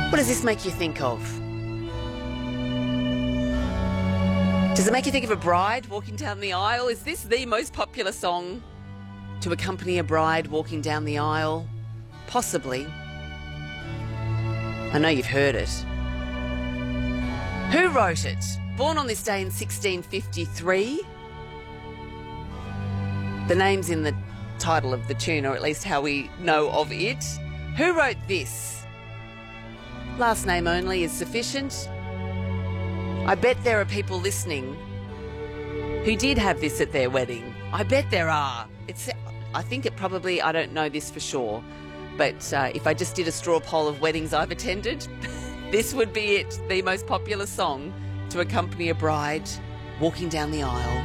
What does this make you think of? Does it make you think of a bride walking down the aisle? Is this the most popular song to accompany a bride walking down the aisle? Possibly. I know you've heard it. Who wrote it? Born on this day in 1653. The name's in the title of the tune, or at least how we know of it. Who wrote this? Last name only is sufficient. I bet there are people listening who did have this at their wedding. I bet there are. I think it probably, I don't know this for sure, but if I just did a straw poll of weddings I've attended, this would be it, the most popular song to accompany a bride walking down the aisle.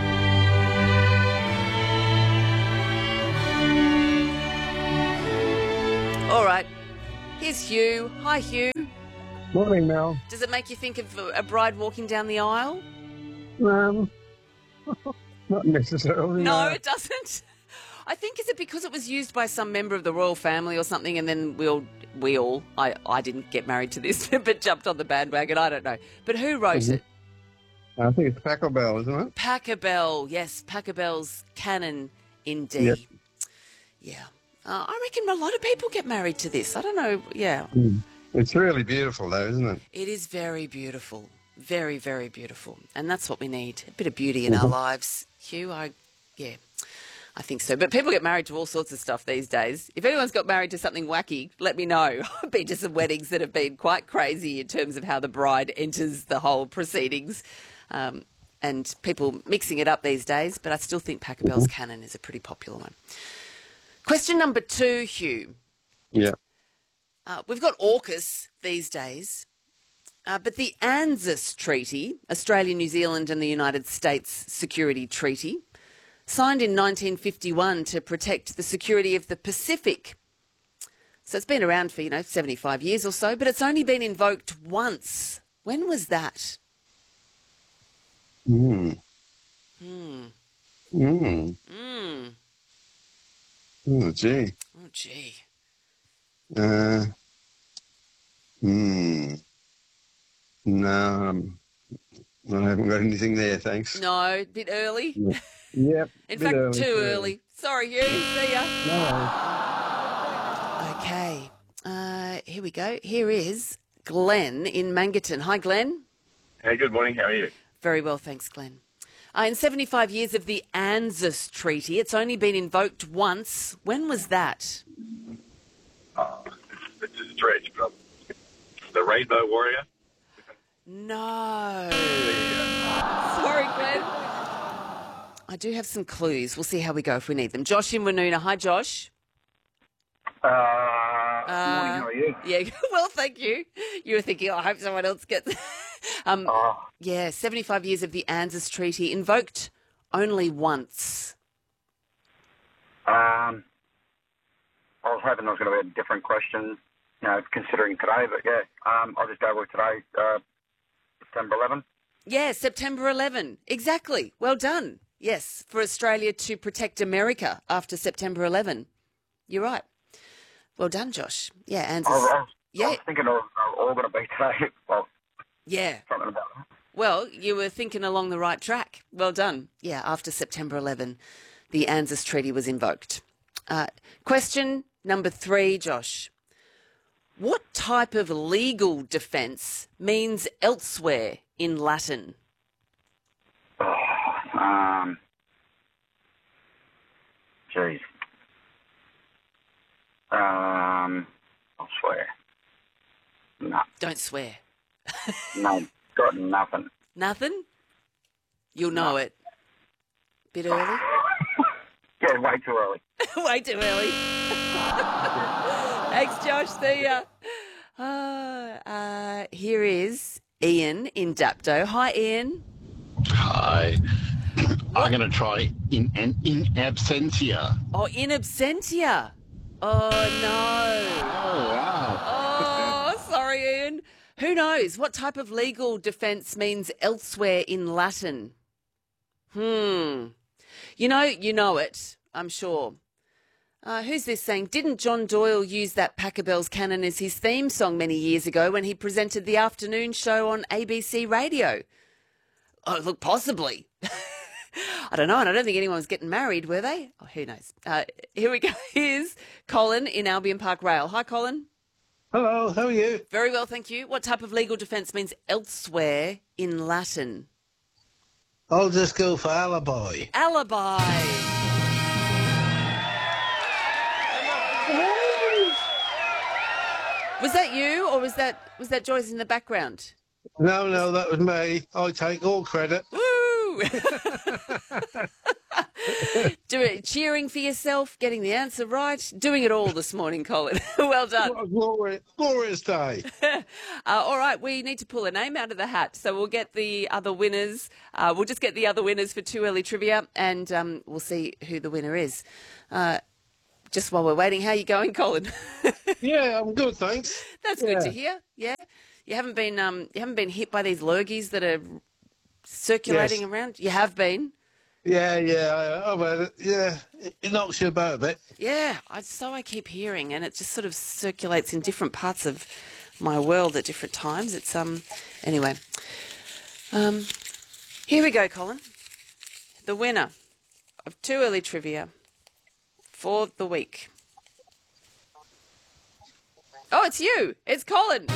All right, here's Hugh. Hi, Hugh. Morning, Mel. Does it make you think of a bride walking down the aisle? Not necessarily. No, it doesn't. I think, is it because it was used by some member of the royal family or something, and then I didn't get married to this, but jumped on the bandwagon. I don't know. But who wrote it? I think it's Pachelbel, isn't it? Pachelbel, yes. Pachelbel's Canon in D. Yep. Yeah. I reckon a lot of people get married to this. I don't know. Yeah. It's really beautiful, though, isn't it? It is very beautiful. Very, very beautiful. And that's what we need. A bit of beauty in our lives. Hugh, I think so. But people get married to all sorts of stuff these days. If anyone's got married to something wacky, let me know. I've been to some weddings that have been quite crazy in terms of how the bride enters the whole proceedings, and people mixing it up these days. But I still think Pachelbel's Canon is a pretty popular one. Question number 2, Hugh. Yeah. We've got AUKUS these days, but the ANZUS Treaty, Australia, New Zealand and the United States Security Treaty, signed in 1951 to protect the security of the Pacific. So it's been around for, 75 years or so, but it's only been invoked once. When was that? Oh, gee. Oh, gee. No, I haven't got anything there, thanks. No, a bit early. Yep. In fact, too early. Sorry, Hugh. See ya. No. Okay. Here we go. Here is Glenn in Mangaton. Hi, Glenn. Hey, good morning. How are you? Very well, thanks, Glenn. In 75 years of the ANZUS Treaty, it's only been invoked once. When was that? It's a stretch, but the Rainbow Warrior. No. Sorry, Glenn. I do have some clues. We'll see how we go if we need them. Josh in Woonona. Hi, Josh. Morning, how are you? Yeah, well, thank you. You were thinking, I hope someone else gets... Yeah, 75 years of the ANZUS Treaty, invoked only once. I was hoping there was going to be a different question, considering today, but yeah, I'll just go with today, September 11. Yeah, September 11. Exactly. Well done. Yes, for Australia to protect America after September 11. You're right. Well done, Josh. Yeah, ANZUS. I was thinking it was all going to be today. Well, yeah. something about that. Well, you were thinking along the right track. Well done. Yeah, after September 11, the ANZUS Treaty was invoked. Question number 3, Josh. What type of legal defence means elsewhere in Latin? Jeez. I'll swear. No. Don't swear. No, got nothing. Nothing? You'll know it. Bit early? Yeah, way too early. Way too early. Thanks, Josh. See ya. Here is Ian in Dapto. Hi, Ian. Hi. I'm going to try in absentia. Oh, in absentia. Oh, no. Oh, wow. Oh, sorry, Ian. Who knows? What type of legal defence means elsewhere in Latin? You know it, I'm sure. Who's this saying? Didn't John Doyle use that Packer Bells canon as his theme song many years ago when he presented the afternoon show on ABC Radio? Oh, look, possibly. I don't know, and I don't think anyone was getting married, were they? Oh, who knows? Here we go. Here's Colin in Albion Park Rail. Hi, Colin. Hello, how are you? Very well, thank you. What type of legal defence means elsewhere in Latin? I'll just go for alibi. Alibi. Was that you, or was that Joyce in the background? No, that was me. I take all credit. Woo! Cheering for yourself, getting the answer right, doing it all this morning, Colin. Well done. What a glorious day. All right, we need to pull a name out of the hat, so we'll get the other winners. We'll just get the other winners for Too Early Trivia, and we'll see who the winner is. Just while we're waiting, how are you going, Colin? Yeah, I'm good, thanks. That's good to hear. Yeah, you haven't been hit by these lurgies that are circulating around. You have been. Yeah, I've had it. Yeah, it knocks you about a bit. Yeah, I keep hearing, and it just sort of circulates in different parts of my world at different times. It's anyway. Here we go, Colin. The winner of Too Early Trivia for the week. Oh, it's you. It's Colin.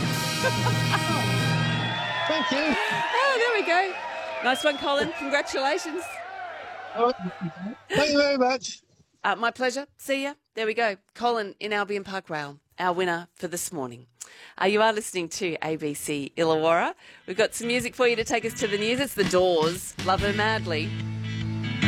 Thank you. Oh, there we go. Nice one, Colin. Congratulations. Thank you very much. My pleasure. See ya. There we go. Colin in Albion Park Rail, our winner for this morning. You are listening to ABC Illawarra. We've got some music for you to take us to the news. It's The Doors. Love Her Madly.